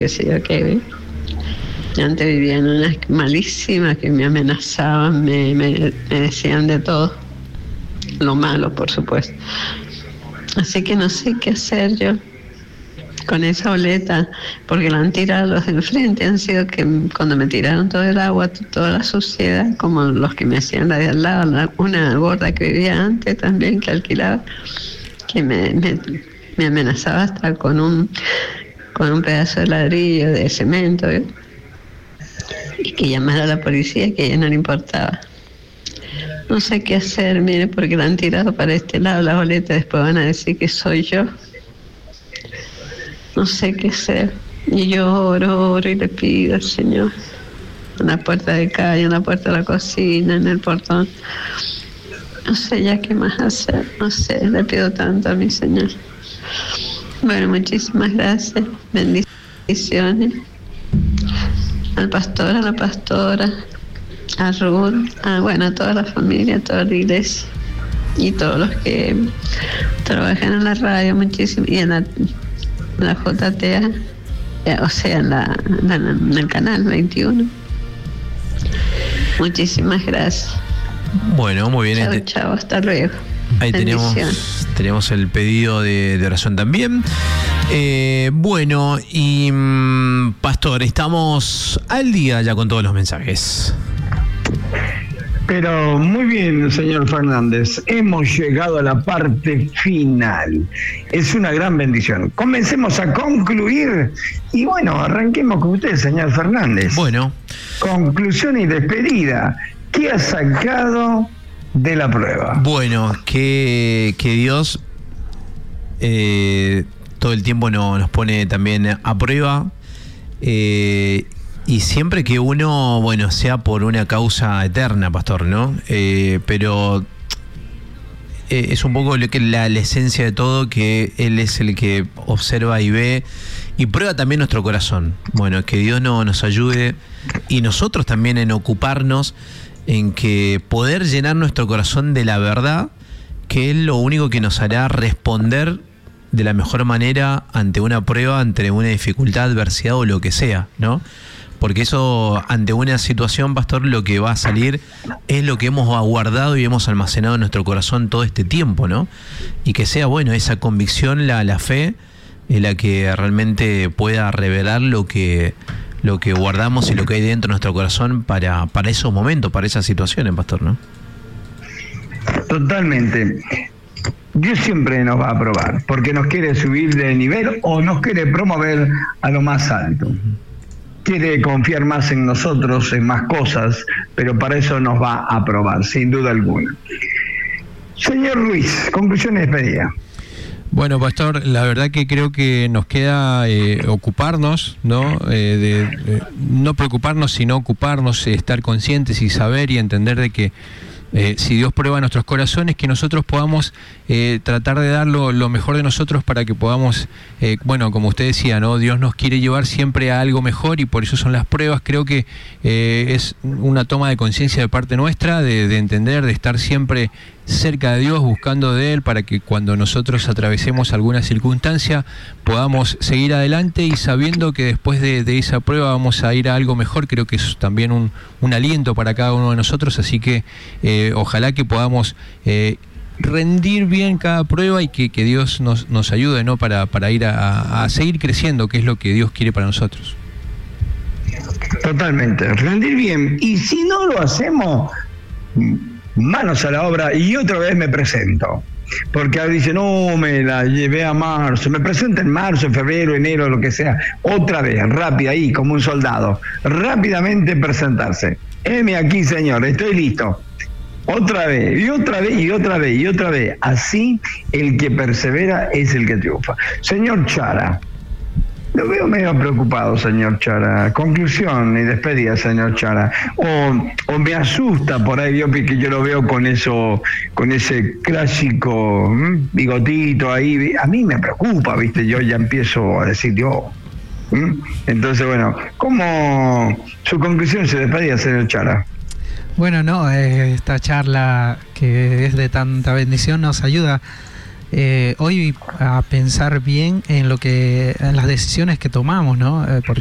qué sé yo qué. Antes vivía en unas malísimas que me amenazaban, me decían de todo, lo malo, por supuesto. Así que no sé qué hacer yo con esa boleta, porque la han tirado los de enfrente, han sido que cuando me tiraron todo el agua, toda la suciedad, como los que me hacían la de al lado, una gorda que vivía antes también, que alquilaba, que me amenazaba hasta con un pedazo de ladrillo, de cemento, ¿eh? Y que llamara a la policía, que a ella no le importaba. No sé qué hacer, mire, porque la han tirado para este lado la boleta, después van a decir que soy yo. No sé qué hacer. Y yo oro y le pido al Señor. En la puerta de calle, en la puerta de la cocina, en el portón. No sé ya qué más hacer. No sé, le pido tanto a mi Señor. Bueno, muchísimas gracias. Bendiciones. Al pastor, a la pastora, a Ruth, a toda la familia, a toda la iglesia. Y todos los que trabajan en la radio, muchísimo. Y en la JTA, o sea, en el canal 21. Muchísimas gracias. Bueno, muy bien. Chao, hasta luego. Ahí tenemos el pedido de oración también. Bueno, y pastor, estamos al día ya con todos los mensajes. Pero muy bien, señor Fernández, hemos llegado a la parte final. Es una gran bendición. Comencemos a concluir y bueno, arranquemos con usted, señor Fernández. Bueno. Conclusión y despedida. ¿Qué ha sacado de la prueba? Bueno, que Dios todo el tiempo nos pone también a prueba. Y siempre que uno, bueno, sea por una causa eterna, pastor, ¿no? Pero es un poco la esencia de todo, que Él es el que observa y ve y prueba también nuestro corazón. Bueno, que Dios nos ayude y nosotros también en ocuparnos en que poder llenar nuestro corazón de la verdad, que es lo único que nos hará responder de la mejor manera ante una prueba, ante una dificultad, adversidad o lo que sea, ¿no? Porque eso, ante una situación, pastor, lo que va a salir es lo que hemos aguardado y hemos almacenado en nuestro corazón todo este tiempo, ¿no? Y que sea, bueno, esa convicción, la fe, es la que realmente pueda revelar lo que guardamos y lo que hay dentro de nuestro corazón para esos momentos, para esas situaciones, pastor, ¿no? Totalmente. Dios siempre nos va a probar, porque nos quiere subir de nivel o nos quiere promover a lo más alto. Quiere confiar más en nosotros, en más cosas, pero para eso nos va a probar, sin duda alguna. Señor Ruiz, conclusión y despedida. Bueno, pastor, la verdad que creo que nos queda ocuparnos, ¿no? No preocuparnos, sino ocuparnos, estar conscientes y saber y entender de que si Dios prueba nuestros corazones, que nosotros podamos tratar de dar lo mejor de nosotros para que podamos, bueno, como usted decía, ¿no? Dios nos quiere llevar siempre a algo mejor y por eso son las pruebas. Creo que es una toma de conciencia de parte nuestra, de entender, de estar siempre cerca de Dios, buscando de Él, para que cuando nosotros atravesemos alguna circunstancia podamos seguir adelante y sabiendo que después de esa prueba vamos a ir a algo mejor. Creo que es también un aliento para cada uno de nosotros, así que ojalá que podamos rendir bien cada prueba y que Dios nos ayude, ¿no? para ir a seguir creciendo, que es lo que Dios quiere para nosotros. Totalmente, rendir bien. Y si no lo hacemos, manos a la obra y otra vez me presento. Porque ahora dicen, no, me la llevé a marzo, me presento en marzo, febrero, enero, lo que sea. Otra vez, rápida ahí, como un soldado. Rápidamente presentarse. Heme aquí, Señor, estoy listo. Otra vez, y otra vez, y otra vez, y otra vez. Así, el que persevera es el que triunfa. Señor Chara, lo veo medio preocupado, señor Chara. Conclusión y despedida, señor Chara. O me asusta por ahí, que yo lo veo con ese clásico bigotito ahí. A mí me preocupa, ¿viste? Yo ya empiezo a decir, Dios. Entonces, bueno, ¿cómo su conclusión se despedida, señor Chara? Bueno, no, esta charla que es de tanta bendición nos ayuda hoy a pensar bien en lo que, en las decisiones que tomamos, ¿no?